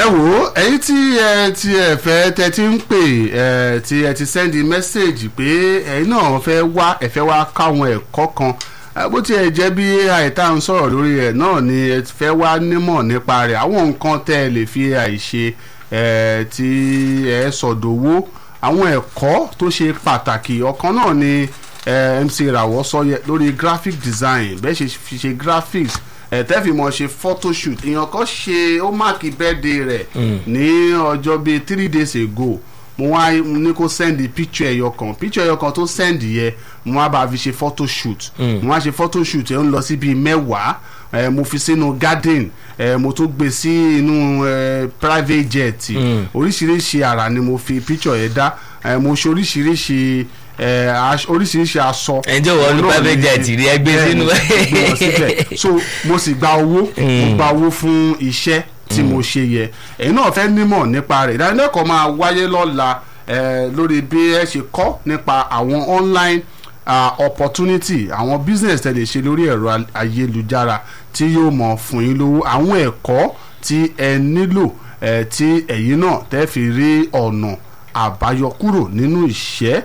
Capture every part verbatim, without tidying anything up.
wo ẹ̀yin tí ẹ ti ẹ fẹ́ tẹ́ ti ń pè ẹ tí ẹ ti send message pé ẹ̀yin náà fẹ́ wá ẹ fẹ́ wá káwọn ẹ̀kọ́ kan bó tiẹ̀ jẹ́ bí àìtá ń sọ̀rọ̀ lórí ẹ̀ náà ni ẹ fẹ́ wá nímọ̀ nípa rẹ̀ àwọn nǹkan tẹ́ ẹ lè fi àìṣe ẹ tí ẹ sọ̀dọ̀wọ́ àwọn ẹ̀kọ́ tó ṣe pàtàkì ọ̀kan náà ni M C Ìràwọ̀ sọ lórí graphic design bẹ́ẹ̀ ṣe fi ṣe graphics ẹ tẹ́fì mọ̀ ṣe photoshoot èèyàn kan ṣe ó máàkì birthday rẹ̀ ní ọjọ́ bíi three days ago mo wá ní kó send picture ẹyọ kan picture ẹyọ kan tó send yẹ mo wá bá fi ṣe photoshoot mo wá ṣe photoshoot ẹ ń lọ sí bíi mẹ́wàá ẹ mo fi sínú garden ẹ mo tó gbé sí inú ẹ private jet oríṣiríṣi àrà ni mo fi picture yẹn dá ẹ mo ṣe oríṣiríṣi ẹ oríṣiríṣi aṣọ. ẹjọ́ wọ́n ní private jet rí ẹgbẹ́ sínú. so mo sì gba owó mo gba owó fún iṣẹ́ tí mo ṣe yẹ ẹ̀yin náà fẹ́ nímọ̀ nípa rẹ̀ ìdánilẹ́kọ̀ọ́ máa wáyé lọ́la lórí bí ẹ ṣe kọ́ nípa àwọn online uh, opportunity àwọn business tẹ́ lè ṣe lórí ẹ̀rọ ayélujára tí yóò mọ̀ fún yín lówó àwọn ẹ̀kọ́ tí ẹ nílò tí ẹ̀yin náà tẹ́ fi rí ọ̀nà àbáyọ kúrò nínú ìṣẹ́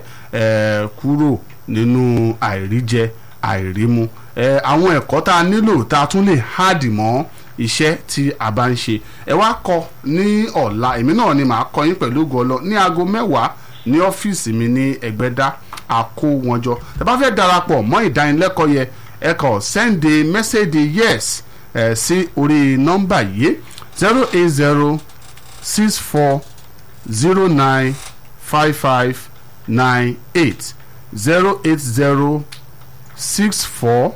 kúrò nínú àìríjẹ àìrímu àwọn ẹ̀kọ́ tá a nílò tá a tún lè háàdì mọ́ iṣẹ́ tí a bá ń ṣe ẹ wá kọ́ ní ọ̀la èmi náà ni màá kọ́ yín pẹ̀lú ògo Ọlọ́run ní aago mẹ́wàá ní ọ́fíìsì mi ní Ẹgbẹ́dá àkó wọn jọ tẹ́ bá fẹ́ darapọ̀ mọ́ ìdánilẹ́kọ̀ọ́ yẹ ẹ kọ send a message yes ẹ sí orí nọ́mbà yìí zero eight zero six four zero nine five five nine eight zero eight zero six four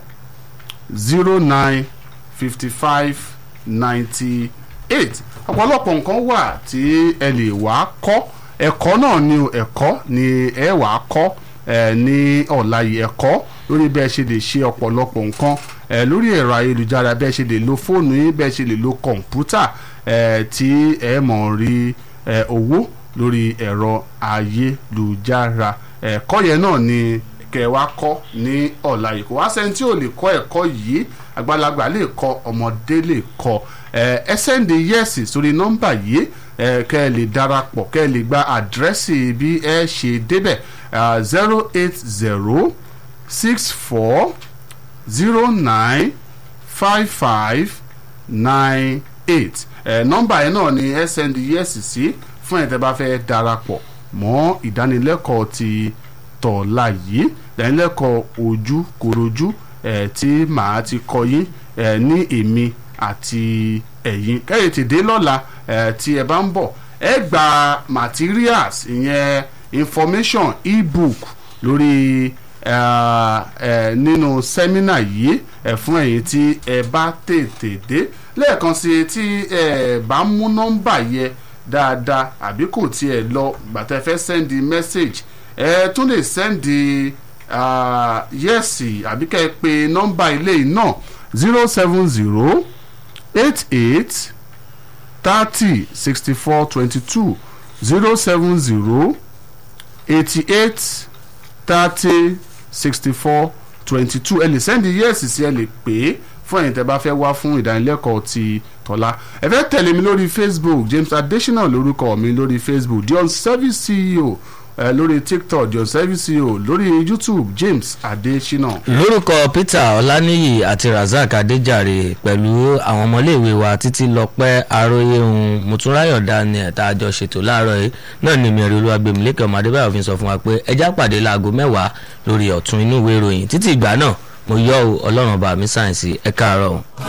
zero nine fifty five ninety eight ọ̀pọ̀lọpọ̀ nǹkan wà tí ẹ lè wá kọ́ ẹ̀kọ́ náà ni ẹ̀kọ́ ni ẹ wá kọ́ ẹ ní ọ̀la yìí ẹ̀kọ́ lórí bẹ́ẹ̀ ṣe lè ṣe ọ̀pọ̀lọpọ̀ nǹkan ẹ lórí ẹ̀rọ ayélujára bẹ́ẹ̀ ṣe lè lo fóònù yín bẹ́ẹ̀ ṣe lè lo kọ̀ǹpútà ẹ tí ẹ mọ̀ rí ẹ owó lórí ẹ̀rọ ayélujára ẹ̀kọ́ yẹn náà ni kẹwàá kọ́ ní ọ̀la yìí kò wá sẹ́ni tí ò lè kọ́ ẹ̀kọ́ yìí àgbàlagbà lè kọ́ ọmọdé lè kọ́ ẹ sẹ́ndì yẹ́sì sórí nọ́mbà yìí kẹ́ ẹ lè darapọ̀ kẹ́ ẹ lè gba àdírẹ́sì bí ẹ ṣe débẹ̀ zero eight zero six four zero nine five five nine eight nọ́mbà yẹn náà ni ẹ sẹ́ndì yẹ́sì sí fún ẹ̀ tẹ́ bá fẹ́ darapọ̀ mọ́ ìdánilẹ́kọ̀ọ́ ti tọ̀la yìí ìdánilẹ́kọ̀ọ́ ojú korojú ẹ̀ tí màá ti kọ́ yín ẹ̀ ní èmi àti ẹ̀yin kẹ́yìn ti dé lọ́la ẹ̀ tí ẹ bá ń bọ̀ ẹ gba materials ìyẹn information ebook lórí ẹ̀ ẹ̀ nínú sẹ́mínà yìí ẹ̀ fún ẹ̀yin tí ẹ bá tètè dé lẹ́ẹ̀kan sí tí ẹ bá mú nọ́mbà yẹ dáadáa àbí kò tiẹ̀ lọ gbàtẹ́ fẹ́ sẹ́ndì message ẹ tún lè sẹ́ndì yẹ́sì àbí kẹ́ ẹ pé nọ́mbà ilé yìí náà zero seven zero eight eight thirty sixty four twenty two zero seven zero eighty eight thirty sixty four twenty two ẹ lè sẹ́ndì yẹ́sì sí ẹ lè pè é fún ẹ̀yin tẹ́ bá fẹ́ wá fún ìdánilẹ́kọ̀ọ́ ti tọ́lá ẹ fẹ́ tẹ̀lé mi lórí Facebook James Adesina lórúkọ mi lórí Facebook Dion Service C E O ẹ lórí TikTok Dion Service C E O lórí YouTube James Adesina. lórúkọ Peter Ọláníyì àti Razak Adéjàre pẹ̀lú àwọn ọmọléèwé wa títí lọ́pẹ́ aróyé ohun mùtúnráyọ̀ Daniel tá a jọ ṣètò láàárọ̀ yìí náà ni mẹ́rin olúwàgbẹ̀mílẹ́kẹ̀ ọmọ Adébáyọ̀ fi sọ fún wa pé ẹjá pàdé láago mẹ́wàá lórí ọ̀tún inú ìwé ìròyìn títí ìgbà náà mo yọ̀ ọ́ ọlọ́run bá mi sáyẹ̀nsì ẹ káàárọ̀.